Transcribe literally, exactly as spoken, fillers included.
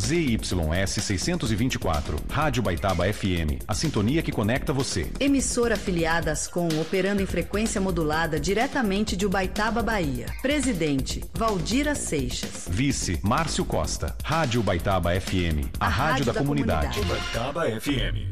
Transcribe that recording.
Z Y S seiscentos e vinte e quatro, Rádio Baitaba F M, a sintonia que conecta você. Emissora afiliada à Ascom, operando em frequência modulada diretamente de Ubaitaba, Bahia. Presidente, Valdira Seixas. Vice, Márcio Costa. Rádio Baitaba F M, a, a rádio, rádio da, da comunidade. comunidade. Baitaba F M.